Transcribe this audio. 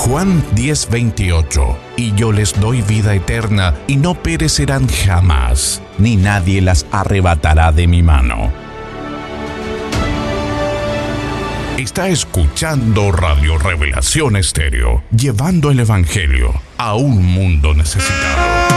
Juan 10:28. Y yo les doy vida eterna, y no perecerán jamás, ni nadie las arrebatará de mi mano. Está escuchando Radio Revelación Estéreo, llevando el Evangelio a un mundo necesitado.